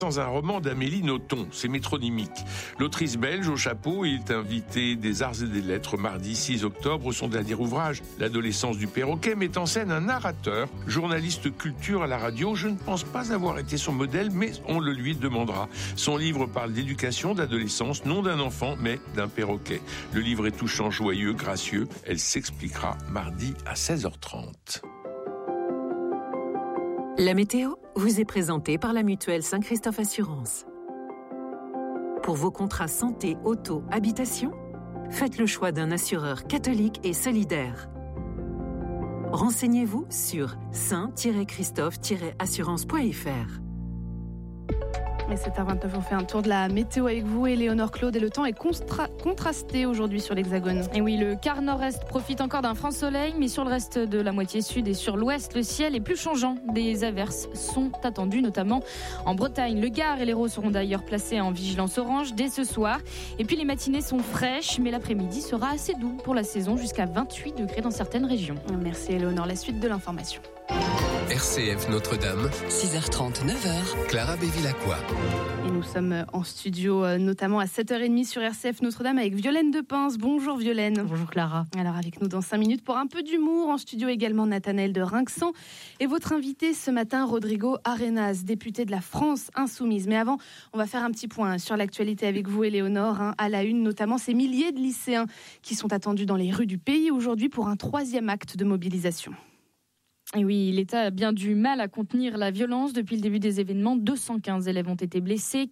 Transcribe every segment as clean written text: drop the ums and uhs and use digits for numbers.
Dans un roman d'Amélie Nothomb, c'est métronymique. L'autrice belge au chapeau est invitée des Arts et des Lettres mardi 6 octobre. Son dernier ouvrage, L'adolescence du perroquet, met en scène un narrateur, journaliste culture à la radio. Je ne pense pas avoir été son modèle, mais on le lui demandera. Son livre parle d'éducation, d'adolescence, non d'un enfant, mais d'un perroquet. Le livre est touchant, joyeux, gracieux. Elle s'expliquera mardi à 16h30. La météo vous est présentée par la mutuelle Saint-Christophe Assurance. Pour vos contrats santé, auto, habitation, faites le choix d'un assureur catholique et solidaire. Renseignez-vous sur saint-christophe-assurance.fr. Et 7h29, on fait un tour de la météo avec vous, Éléonore Claude, et le temps est contrasté aujourd'hui sur l'Hexagone. Et oui, le quart nord-est profite encore d'un franc soleil, mais sur le reste de la moitié sud et sur l'ouest, le ciel est plus changeant. Des averses sont attendues, notamment en Bretagne. Le Gard et l'Hérault seront d'ailleurs placés en vigilance orange dès ce soir. Et puis les matinées sont fraîches, mais l'après-midi sera assez doux pour la saison, jusqu'à 28 degrés dans certaines régions. Merci Éléonore, la suite de l'information. RCF Notre-Dame, 6h30, 9h. Clara Bévilacqua. Et nous sommes en studio, notamment à 7h30 sur RCF Notre-Dame avec Violaine Depinze. Bonjour Violaine. Bonjour Clara. Alors avec nous dans 5 minutes pour un peu d'humour. En studio également Nathanaël de Rinxan. Et votre invité ce matin, Rodrigo Arenas, député de la France Insoumise. Mais avant, on va faire un petit point sur l'actualité avec vous, Éléonore. À la une, notamment ces milliers de lycéens qui sont attendus dans les rues du pays aujourd'hui pour un 3e acte de mobilisation. Et oui, l'État a bien du mal à contenir la violence. Depuis le début des événements, 215 élèves ont été blessés,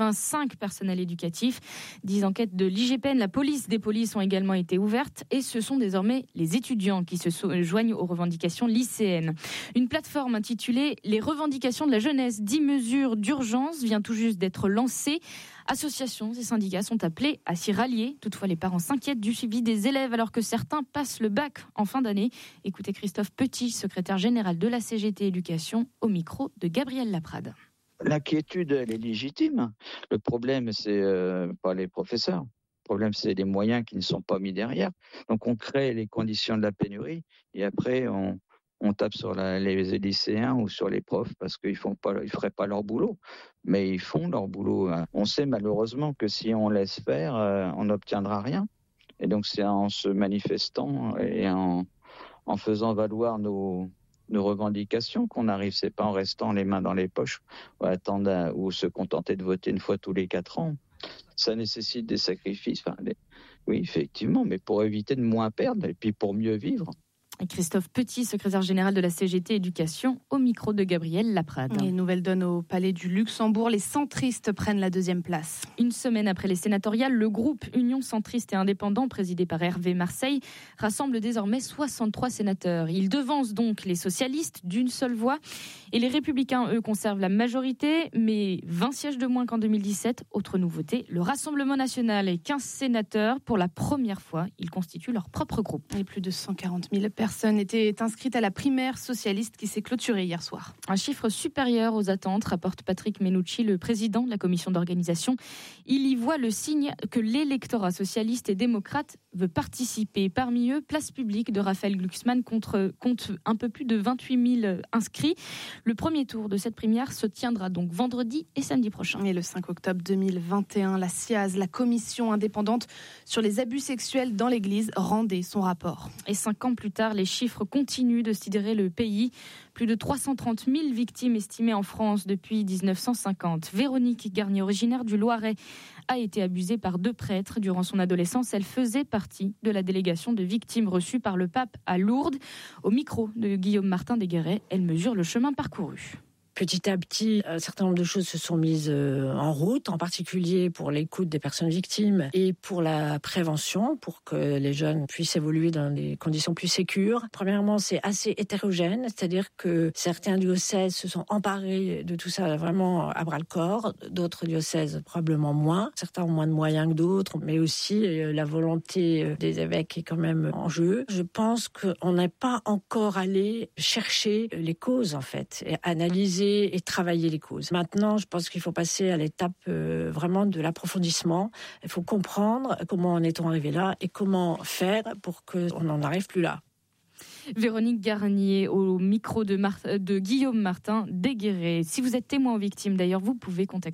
85 personnels éducatifs. 10 enquêtes de l'IGPN, la police des polices ont également été ouvertes. Et ce sont désormais les étudiants qui se joignent aux revendications lycéennes. Une plateforme intitulée « Les revendications de la jeunesse, 10 mesures d'urgence » vient tout juste d'être lancée. Associations et syndicats sont appelés à s'y rallier. Toutefois, les parents s'inquiètent du suivi des élèves alors que certains passent le bac en fin d'année. Écoutez Christophe Petit, secrétaire général de la CGT Éducation, au micro de Gabriel Laprade. L'inquiétude, elle est légitime. Le problème, c'est pas les professeurs. Le problème, c'est les moyens qui ne sont pas mis derrière. Donc, on crée les conditions de la pénurie et après, on tape sur les lycéens ou sur les profs parce qu'ils feraient pas leur boulot. Mais ils font leur boulot. On sait malheureusement que si on laisse faire, on n'obtiendra rien. Et donc c'est en se manifestant et en faisant valoir nos revendications qu'on arrive. C'est pas en restant les mains dans les poches ou attendre ou se contenter de voter une fois tous les 4 ans. Ça nécessite des sacrifices. Oui, effectivement, mais pour éviter de moins perdre et puis pour mieux vivre. Christophe Petit, secrétaire général de la CGT Éducation, au micro de Gabriel Laprade. Et nouvelle donne au Palais du Luxembourg, les centristes prennent la 2e place. Une semaine après les sénatoriales, le groupe Union centriste et indépendant, présidé par Hervé Marseille, rassemble désormais 63 sénateurs. Il devance donc les socialistes d'une seule voix. Et les républicains, eux, conservent la majorité, mais 20 sièges de moins qu'en 2017. Autre nouveauté, le Rassemblement national et 15 sénateurs. Pour la première fois, ils constituent leur propre groupe. Et plus de 140 000 personnes étaient inscrites à la primaire socialiste qui s'est clôturée hier soir. Un chiffre supérieur aux attentes, rapporte Patrick Menucci, le président de la commission d'organisation. Il y voit le signe que l'électorat socialiste et démocrate veut participer. Parmi eux, Place publique de Raphaël Glucksmann compte un peu plus de 28 000 inscrits. Le premier tour de cette primaire se tiendra donc vendredi et samedi prochain. Et le 5 octobre 2021, la CIAZ, la commission indépendante sur les abus sexuels dans l'Église, rendait son rapport. Et 5 ans plus tard, les chiffres continuent de sidérer le pays. Plus de 330 000 victimes estimées en France depuis 1950. Véronique Garnier, originaire du Loiret, a été abusée par 2 prêtres durant son adolescence. Elle faisait partie de la délégation de victimes reçues par le pape à Lourdes. Au micro de Guillaume Martin Desguerets, elle mesure le chemin parcouru. Petit à petit, un certain nombre de choses se sont mises en route, en particulier pour l'écoute des personnes victimes et pour la prévention, pour que les jeunes puissent évoluer dans des conditions plus sécures. Premièrement, c'est assez hétérogène, c'est-à-dire que certains diocèses se sont emparés de tout ça vraiment à bras-le-corps, d'autres diocèses probablement moins. Certains ont moins de moyens que d'autres, mais aussi la volonté des évêques est quand même en jeu. Je pense qu'on n'est pas encore allé chercher les causes, en fait, et analyser et travailler les causes. Maintenant, je pense qu'il faut passer à l'étape vraiment de l'approfondissement. Il faut comprendre comment en est-on arrivé là et comment faire pour qu'on n'en arrive plus là. Véronique Garnier au micro de Guillaume Martin Déguerré. Si vous êtes témoin ou victime d'ailleurs, vous pouvez contacter